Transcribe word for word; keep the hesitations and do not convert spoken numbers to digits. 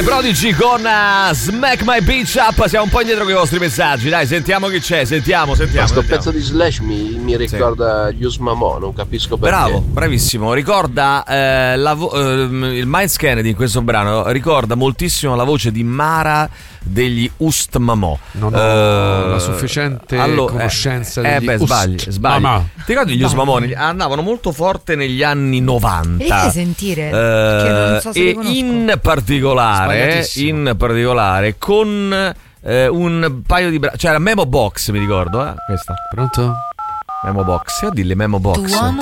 Prodigy con uh, Smack My Bitch Up. Siamo un po' indietro con i vostri messaggi. Dai, sentiamo chi c'è. Sentiamo, sentiamo. Questo sentiamo. pezzo di Slash mi, mi ricorda sì. Yus Mamo, non capisco perché. Bravo, bravissimo. Ricorda eh, la vo- eh, il Miles Kennedy in questo brano. Ricorda moltissimo la voce di Mara degli Ust Mamò. Non ho uh, la sufficiente allora, conoscenza eh, degli eh beh, Ust sbagli, sbagli. Mamà. Ti ricordi gli Ust Mamò? Andavano molto forte negli anni novanta. Devi sentire. Uh, non so se e li conosco. in particolare, in particolare con eh, un paio di brani, cioè la Memo Box, mi ricordo, eh? Questa. Pronto? Memo Box, io a dirle Memo Box. Tu uomo